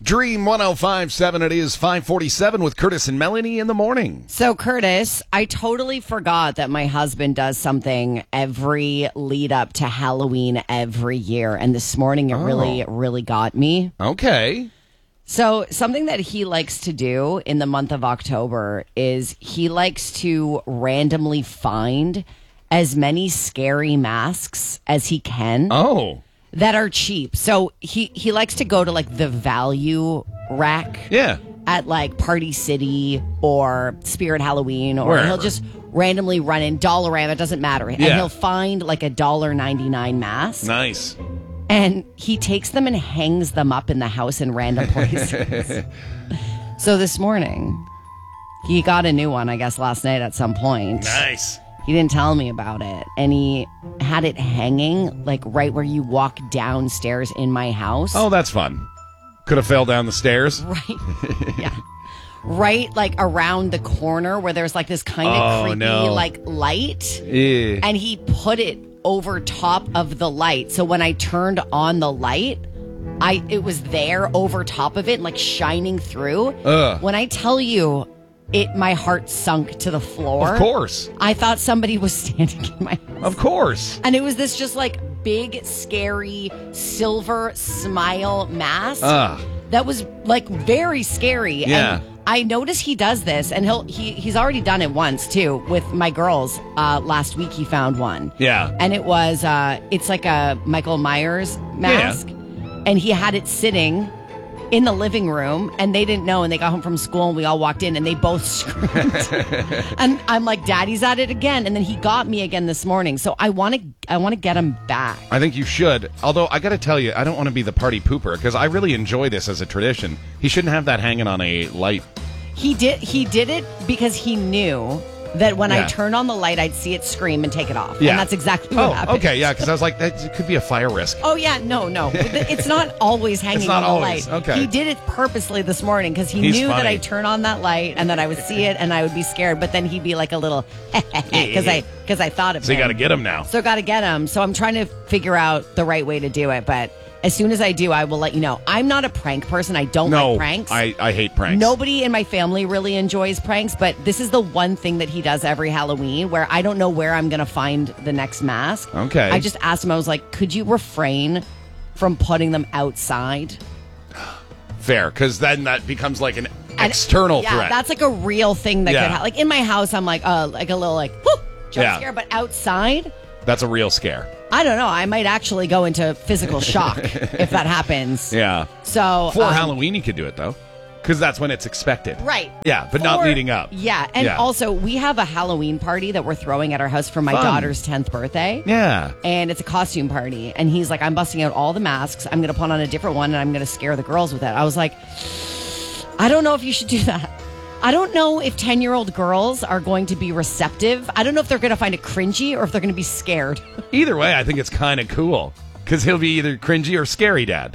Dream 105.7, it is 5:47 with Curtis and Melanie in the morning. So, Curtis, I totally forgot that my husband does something every lead up to Halloween every year. And this morning it really got me. Okay. So, something that he likes to do in the month of October is he likes to randomly find as many scary masks as he can. Oh. That are cheap. So he likes to go to like the value rack. Yeah. At like Party City or Spirit Halloween, or Wherever. he'll just randomly run in Dollarama, it doesn't matter. And he'll find like a $1.99 mask. Nice. And he takes them and hangs them up in the house in random places. So this morning, he got a new one, I guess, last night at some point. Nice. He didn't tell me about it. And he had it hanging like right where you walk downstairs in my house. Oh, that's fun. Could have fell down the stairs. Right. Yeah. Right, like around the corner where there's like this kind of creepy like light. Yeah. And he put it over top of the light. So when I turned on the light, it was there over top of it, like shining through. When I tell you, my heart sunk to the floor. Of course. I thought somebody was standing in my house. Of course. And it was this just like big, scary, silver smile mask that was like very scary. Yeah. And I noticed he does this, and he's already done it once too with my girls. Last week he found one. Yeah. And it was it's like a Michael Myers mask, and he had it sitting in the living room, and they didn't know, and they got home from school, and we all walked in, and they both screamed. And I'm like, Daddy's at it again. And then he got me again this morning. So I want to get him back. I think you should. Although, I got to tell you, I don't want to be the party pooper, because I really enjoy this as a tradition. He shouldn't have that hanging on a light. He did it because he knew that when I turned on the light, I'd see it scream and take it off. Yeah. And that's exactly what happened. Okay, yeah, because I was like, that could be a fire risk. Oh, yeah, no. It's not always hanging on the light. Okay. He did it purposely this morning because he He's knew funny. that I'd turn on that light and that I would see it and I would be scared. But then he'd be like a little, because I thought of it. So you got to get him now. So got to get him. So I'm trying to figure out the right way to do it. But as soon as I do, I will let you know. I'm not a prank person. I don't like pranks. I hate pranks. Nobody in my family really enjoys pranks, but this is the one thing that he does every Halloween where I don't know where I'm going to find the next mask. Okay. I just asked him, I was like, could you refrain from putting them outside? Fair, because then that becomes like an external threat. Yeah, that's like a real thing that could happen. Like in my house, I'm like a little like, whoop, jump scare, but outside... That's a real scare. I don't know. I might actually go into physical shock if that happens. Yeah. So for Halloween, you could do it, though. Because that's when it's expected. Right. Yeah, but not leading up. Yeah. And also, we have a Halloween party that we're throwing at our house for my daughter's 10th birthday. Yeah. And it's a costume party. And he's like, I'm busting out all the masks. I'm going to put on a different one, and I'm going to scare the girls with it. I was like, I don't know if you should do that. I don't know if 10-year-old girls are going to be receptive. I don't know if they're going to find it cringy or if they're going to be scared. Either way, I think it's kind of cool. Because he'll be either cringy or scary dad.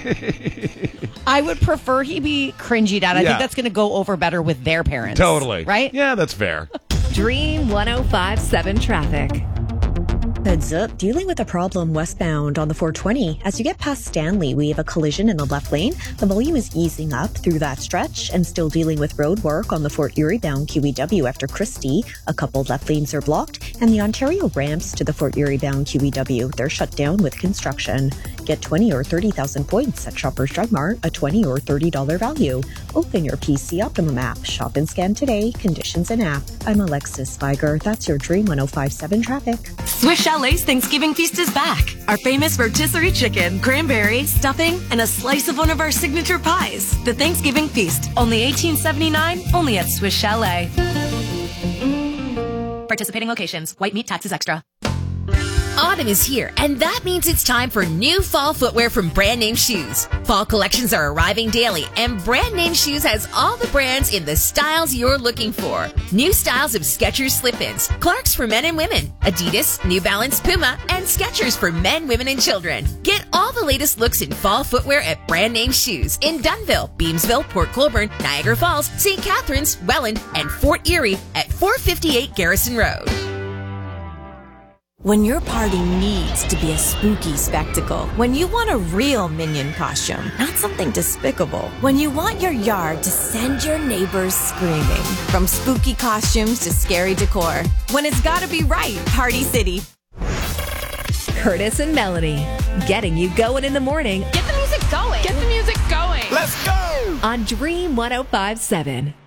I would prefer he be cringy dad. I think that's going to go over better with their parents. Totally. Right? Yeah, that's fair. Dream 105.7 traffic. Heads up, dealing with a problem westbound on the 420. As you get past Stanley, we have a collision in the left lane. The volume is easing up through that stretch and still dealing with road work on the Fort Erie bound QEW after Christie. A couple left lanes are blocked, and the Ontario ramps to the Fort Erie bound QEW, they're shut down with construction. Get 20 or 30,000 points at Shoppers Drug Mart, a $20 or $30 value. Open your PC Optimum app, shop and scan today, conditions and app. I'm Alexis Spiger. That's your Dream 105.7 traffic. Swiss Chalet's Thanksgiving Feast is back. Our famous rotisserie chicken, cranberry, stuffing, and a slice of one of our signature pies. The Thanksgiving Feast, only $18.79, only at Swiss Chalet. Participating locations. White meat taxes extra. Autumn is here, and that means it's time for new fall footwear from Brand Name Shoes. Fall collections are arriving daily, and Brand Name Shoes has all the brands in the styles you're looking for. New styles of Skechers slip-ins, Clarks for men and women, Adidas, New Balance, Puma, and Skechers for men, women, and children. Get all the latest looks in fall footwear at Brand Name Shoes in Dunnville, Beamsville, Port Colborne, Niagara Falls, St. Catharines, Welland, and Fort Erie at 458 Garrison Road. When your party needs to be a spooky spectacle. When you want a real Minion costume, not something despicable. When you want your yard to send your neighbors screaming. From spooky costumes to scary decor. When it's gotta be right, Party City. Curtis and Melanie, getting you going in the morning Get the music going. Get the music going. Let's go! on Dream 105.7.